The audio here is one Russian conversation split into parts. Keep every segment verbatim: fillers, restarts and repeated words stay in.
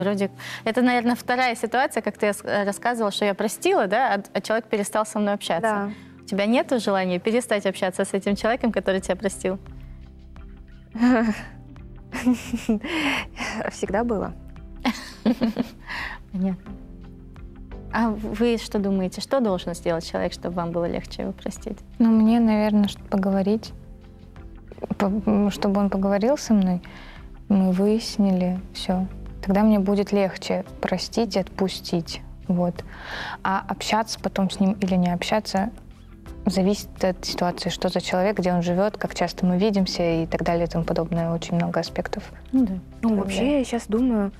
Вроде, это, наверное, вторая ситуация, как ты рассказывала, что я простила, да, а, а человек перестал со мной общаться. Да. У тебя нет желания перестать общаться с этим человеком, который тебя простил? Всегда было. Понятно. А вы что думаете, что должен сделать человек, чтобы вам было легче его простить? Ну, мне, наверное, чтобы поговорить, чтобы он поговорил со мной, мы выяснили все. Тогда мне будет легче простить и отпустить. Вот. А общаться потом с ним или не общаться зависит от ситуации, что за человек, где он живет, как часто мы видимся и так далее и тому подобное. Очень много аспектов. Ну, да. Ну, вообще, я сейчас думаю,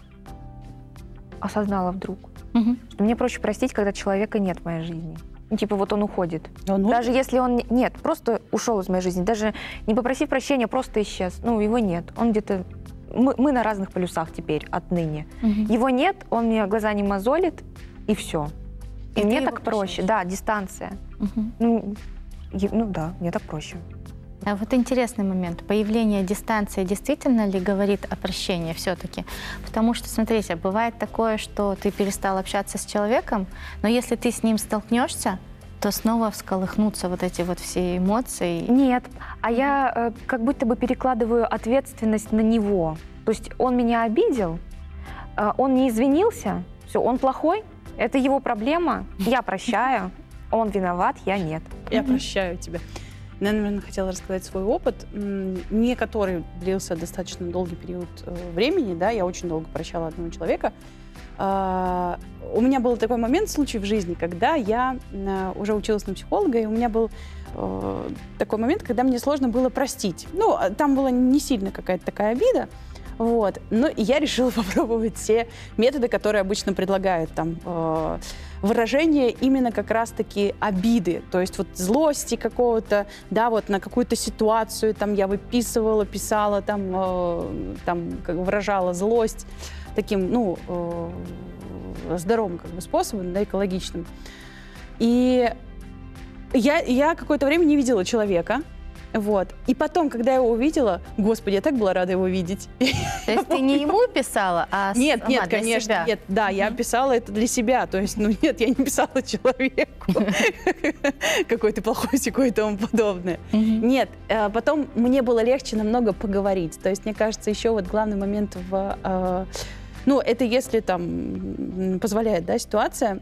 осознала вдруг, Угу. что мне проще простить, когда человека нет в моей жизни. Ну, типа, вот он уходит. Он Даже если он... не- Нет, просто ушел из моей жизни. Даже не попросив прощения, просто исчез. Ну, его нет. Он где-то... Мы, мы на разных полюсах теперь, отныне. Угу. Его нет, он мне глаза не мозолит, и все. И, И мне ты так его проще. прощаешь? Да, дистанция. Угу. Ну, е- ну да, мне так проще. А вот интересный момент. Появление дистанции действительно ли говорит о прощении все-таки? Потому что, смотрите, бывает такое, что ты перестал общаться с человеком, но если ты с ним столкнешься, то снова всколыхнутся вот эти вот все эмоции. Нет, а я э, как будто бы перекладываю ответственность на него. То есть он меня обидел, э, он не извинился, все, он плохой, это его проблема, я прощаю, он виноват, я нет. Я прощаю тебя. Я, наверное, хотела рассказать свой опыт, м, не который длился достаточно долгий период э, времени, да, я очень долго прощала одного человека. А, у меня был такой момент, случай в жизни, когда я э, уже училась на психолога, и у меня был э, такой момент, когда мне сложно было простить. Ну, а там была не сильно какая-то такая обида, вот, но и я решила попробовать все методы, которые обычно предлагают там э, выражение именно как раз-таки обиды, то есть вот злости какого-то, да, вот на какую-то ситуацию, там я выписывала, писала, там, э, там как бы выражала злость таким, ну, э, здоровым как бы способом, да, экологичным. И я, я какое-то время не видела человека, вот. И потом, когда я его увидела, господи, я так была рада его видеть. То есть ты не ему писала, а Нет, сама нет, для конечно, себя? нет, да, я писала это для себя, то есть, ну нет, я не писала человеку, какой ты плохой, секой и тому подобное. Мгм. Нет, э, потом мне было легче намного поговорить, то есть, мне кажется, еще вот главный момент в, э, ну, это если там м, позволяет, да, ситуация.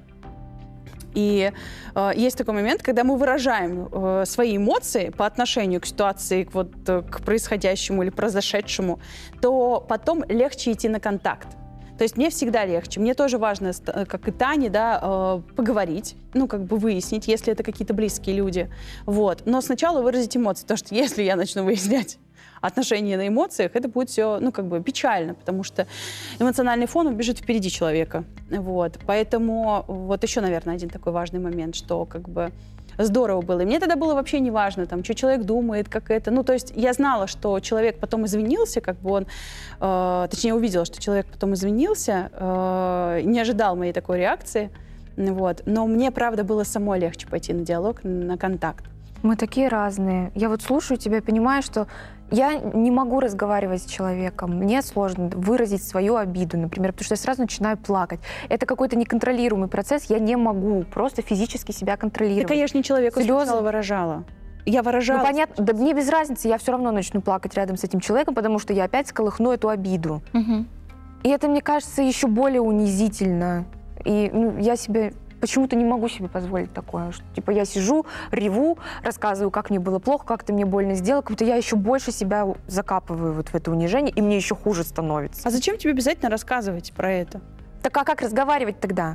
И э, есть такой момент, когда мы выражаем э, свои эмоции по отношению к ситуации, к, вот, э, к происходящему или произошедшему, то потом легче идти на контакт. То есть мне всегда легче. Мне тоже важно, ст- как и Тане, да, э, поговорить, ну, как бы выяснить, если это какие-то близкие люди. Вот. Но сначала выразить эмоции, потому что если я начну выяснять отношения на эмоциях, это будет все, ну, как бы печально, потому что эмоциональный фон, он бежит впереди человека. Вот. Поэтому вот еще, наверное, один такой важный момент, что как бы здорово было. И мне тогда было вообще не важно, там, что человек думает, как это. Ну, то есть я знала, что человек потом извинился, как бы он, э, точнее, увидела, что человек потом извинился, э, не ожидал моей такой реакции. Вот. Но мне, правда, было самой легче пойти на диалог, на контакт. Мы такие разные. Я вот слушаю тебя и понимаю, что я не могу разговаривать с человеком. Мне сложно выразить свою обиду, например, потому что я сразу начинаю плакать. Это какой-то неконтролируемый процесс. Я не могу просто физически себя контролировать. Так, конечно, не человеку Слезы. сначала выражала. Я выражала. Ну, понятно, да мне без разницы, я все равно начну плакать рядом с этим человеком, потому что я опять сколыхну эту обиду. Мгм. И это, мне кажется, еще более унизительно. И ну, я себе почему-то не могу себе позволить такое. Что, типа я сижу, реву, рассказываю, как мне было плохо, как ты мне больно сделал, как будто я еще больше себя закапываю вот в это унижение, и мне еще хуже становится. А зачем тебе обязательно рассказывать про это? Так а как разговаривать тогда?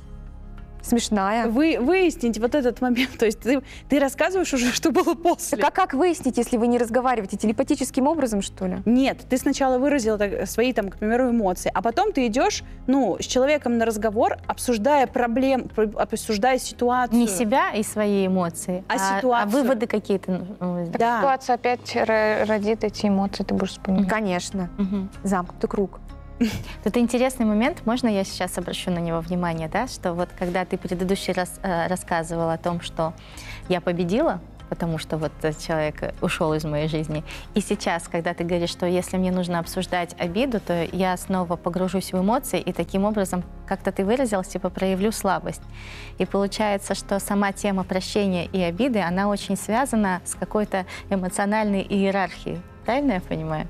Смешная. Вы выясните вот этот момент, то есть ты, ты рассказываешь уже, что было после. Так а как выяснить, если вы не разговариваете? Телепатическим образом, что ли? Нет, ты сначала выразила так, свои, там, к примеру, эмоции, а потом ты идешь, ну, с человеком на разговор, обсуждая проблем, обсуждая ситуацию. Не себя и свои эмоции, А а, ситуацию. а выводы какие-то. ну, Да. Ситуация опять ро- родит эти эмоции, ты будешь вспоминать. Конечно. Мгм. Замкнутый круг. Тут интересный момент, можно я сейчас обращу на него внимание, да, что вот когда ты предыдущий раз э, рассказывала о том, что я победила, потому что вот человек ушел из моей жизни. И сейчас, когда ты говоришь, что если мне нужно обсуждать обиду, то я снова погружусь в эмоции, и таким образом, как-то ты выразилась, типа проявлю слабость. И получается, что сама тема прощения и обиды, она очень связана с какой-то эмоциональной иерархией. Правильно я понимаю?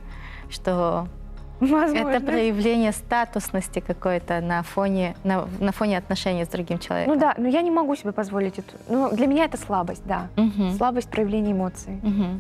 Что Возможно. это проявление статусности какой-то на фоне, на, на фоне отношений с другим человеком. Ну да, но я не могу себе позволить это. Ну, для меня это слабость, да. Мгм. Слабость проявления эмоций. Мгм.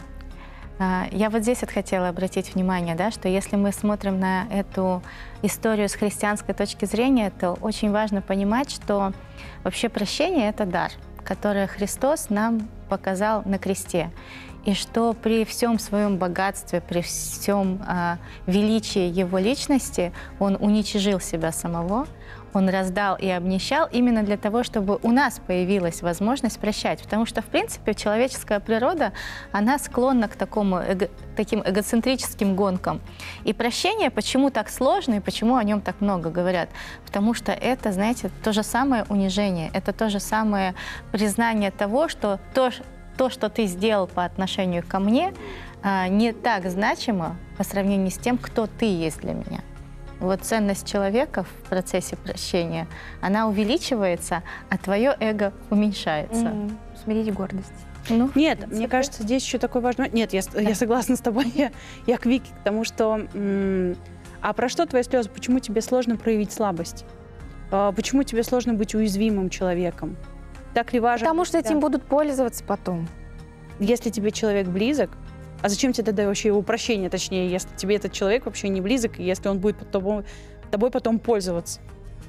А, Я вот здесь вот хотела обратить внимание, да, что если мы смотрим на эту историю с христианской точки зрения, то очень важно понимать, что вообще прощение — это дар, который Христос нам показал на кресте. И что при всем своем богатстве, при всем а, величии Его личности, Он уничижил себя самого, Он раздал и обнищал именно для того, чтобы у нас появилась возможность прощать. Потому что, в принципе, человеческая природа, она склонна к такому, эго, таким эгоцентрическим гонкам. И прощение почему так сложно и почему о нем так много говорят? Потому что это, знаете, то же самое унижение, это то же самое признание того, что то, то что ты сделал по отношению ко мне, а, не так значимо по сравнению с тем, кто ты есть для меня. Вот ценность человека в процессе прощения, она увеличивается, а твое эго уменьшается. М, Смирить гордость. Ну, Нет, мне кажется, здесь еще такой важный... Нет, я, с- я согласна с тобой. Я, я к Вике, потому что... м, а про что твои слезы? Почему тебе сложно проявить слабость? А, почему тебе сложно быть уязвимым человеком? Так ли важно? Потому что для этим тебя? будут пользоваться потом. Если тебе человек близок, а зачем тебе тогда вообще его прощение, точнее, если тебе этот человек вообще не близок, и если он будет тобой, тобой потом пользоваться?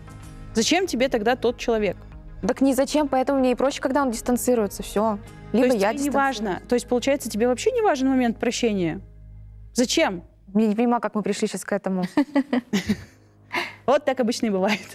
Зачем тебе тогда тот человек? Так ни зачем, поэтому мне и проще, когда он дистанцируется, все. Либо То есть я тебе не дистанцируюсь. важно. То есть, получается, тебе вообще не важен момент прощения? Зачем? Я не понимаю, как мы пришли сейчас к этому. Вот так обычно и бывает.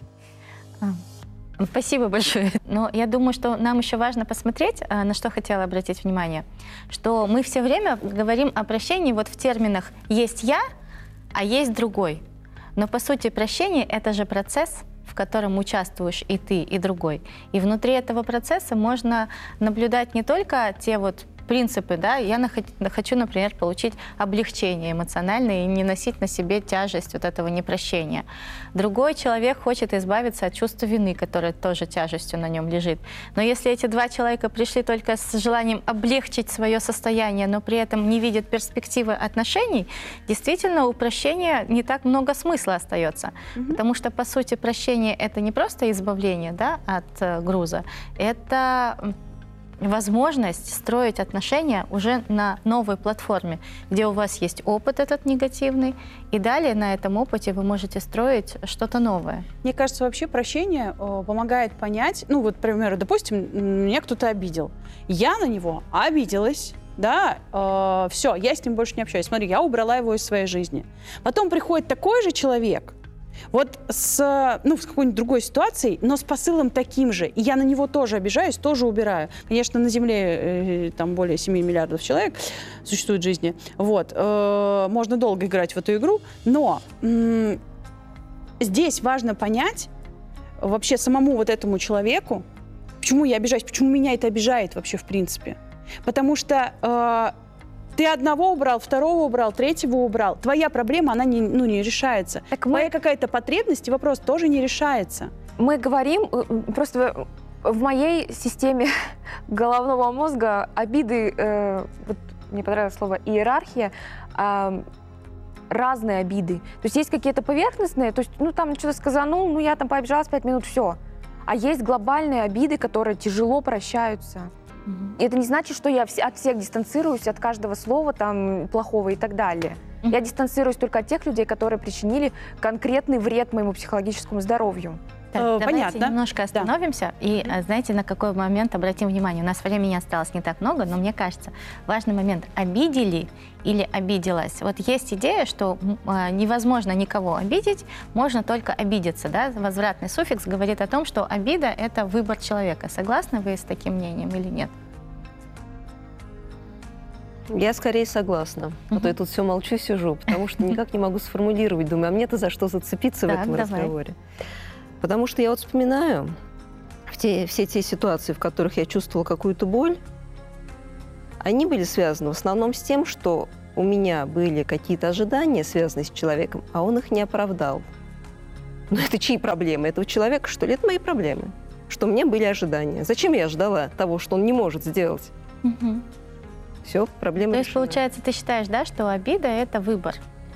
Спасибо большое. Но я думаю, что нам еще важно посмотреть, а, на что хотела обратить внимание, что мы все время говорим о прощении вот в терминах «есть я», а есть другой. Но по сути прощение — это же процесс, в котором участвуешь и ты, и другой. И внутри этого процесса можно наблюдать не только те вот принципы, да, я нахо- хочу, например, получить облегчение эмоциональное и не носить на себе тяжесть вот этого непрощения. Другой человек хочет избавиться от чувства вины, которое тоже тяжестью на нем лежит. Но если эти два человека пришли только с желанием облегчить свое состояние, но при этом не видят перспективы отношений, действительно у прощения не так много смысла остается. Потому что, по сути, прощение — это не просто избавление, да, от э, груза, это м, возможность строить отношения уже на новой платформе, где у вас есть опыт этот негативный, и далее на этом опыте вы можете строить что-то новое. Мне кажется, вообще прощение э, помогает понять, ну вот, к примеру, допустим, м, меня кто-то обидел. Я на него обиделась, да, э, все, я с ним больше не общаюсь. Смотри, я убрала его из своей жизни. Потом приходит такой же человек, вот с, ну, с какой-нибудь другой ситуацией, но с посылом таким же. И я на него тоже обижаюсь, тоже убираю. Конечно, на Земле э, там более семи миллиардов человек существует в жизни. Вот. Э, можно долго играть в эту игру, но м, здесь важно понять вообще самому вот этому человеку, почему я обижаюсь, почему меня это обижает вообще в принципе. Потому что э, ты одного убрал, второго убрал, третьего убрал. Твоя проблема, она не, ну, не решается. Так мы- Твоя какая-то потребность и вопрос тоже не решается. Мы говорим, э, просто в моей системе головного мозга обиды, э, вот мне понравилось слово иерархия, а, разные обиды. То есть есть какие-то поверхностные, то есть, ну, там что-то сказанул, ну, я там пообижалась пять минут, все. А есть глобальные обиды, которые тяжело прощаются. И это не значит, что я вс- от всех дистанцируюсь, от каждого слова там плохого и так далее. Мгм. Я дистанцируюсь только от тех людей, которые причинили конкретный вред моему психологическому здоровью. Так, Э, давайте понятно. немножко остановимся и, а, знаете, на какой момент обратим внимание. У нас времени осталось не так много, но мне кажется, важный момент. Обидели или обиделась? Вот есть идея, что м, а, невозможно никого обидеть, можно только обидеться. Да? Возвратный суффикс говорит о том, что обида — это выбор человека. Согласны вы с таким мнением или нет? Я скорее согласна. А то я тут все молчу, сижу, потому что никак не могу сформулировать. Думаю, а мне-то за что зацепиться в Так, этом давай. разговоре? Потому что я вот вспоминаю в те- все те ситуации, в которых я чувствовала какую-то боль, они были связаны в основном с тем, что у меня были какие-то ожидания, связанные с человеком, а он их не оправдал. Но это чьи проблемы? Это у человека, что ли? Это мои проблемы. Что у меня были ожидания. Зачем я ждала того, что он не может сделать? Мгм. Все, проблема То есть, решена. получается, ты считаешь, да, что обида — это выбор?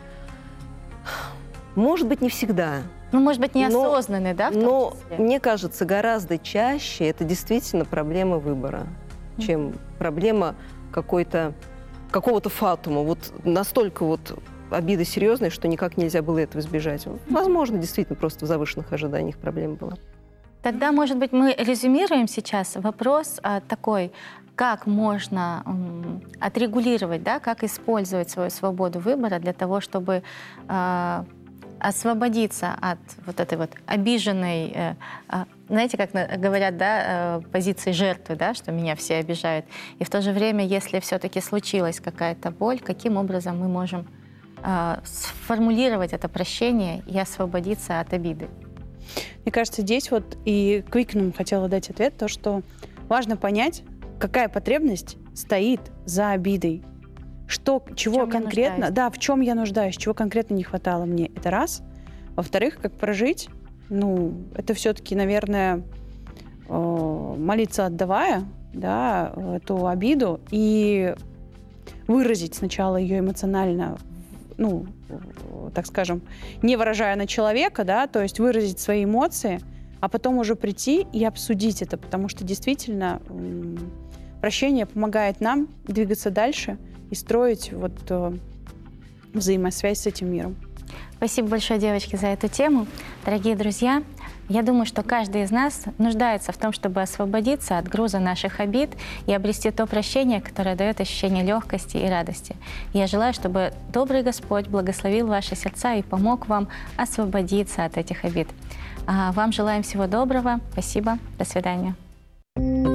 Может быть, не всегда. Ну, может быть, Но- неосознанный, да, в том Но, числе? мне кажется, гораздо чаще это действительно проблема выбора, чем проблема какой-то, какого-то фатума. Вот настолько вот обида серьезная, что никак нельзя было этого избежать. Возможно, действительно, просто в завышенных ожиданиях проблема была. Тогда, может быть, мы резюмируем сейчас вопрос а, такой, как можно м, отрегулировать, да, как использовать свою свободу выбора для того, чтобы а, освободиться от вот этой вот обиженной, э, а, знаете, как на- говорят, да, э, позиции жертвы, да, что меня все обижают. И в то же время, если все-таки случилась какая-то боль, каким образом мы можем а, сформулировать это прощение и освободиться от обиды? Мне кажется, здесь вот и Квикнум хотела дать ответ, то, что важно понять, какая потребность стоит за обидой. Что, чего чем я конкретно, нуждаюсь? да, в чем я нуждаюсь, чего конкретно не хватало мне. Это раз. Во-вторых, как прожить, ну, это все-таки, наверное, э, молиться отдавая, да, эту обиду и выразить сначала ее эмоционально, ну, так скажем, не выражая на человека, да, то есть выразить свои эмоции, а потом уже прийти и обсудить это, потому что действительно м, прощение помогает нам двигаться дальше и строить вот э, взаимосвязь с этим миром. Спасибо большое, девочки, за эту тему. Дорогие друзья, я думаю, что каждый из нас нуждается в том, чтобы освободиться от груза наших обид и обрести то прощение, которое дает ощущение легкости и радости. Я желаю, чтобы добрый Господь благословил ваши сердца и помог вам освободиться от этих обид. А вам желаем всего доброго. Спасибо. До свидания.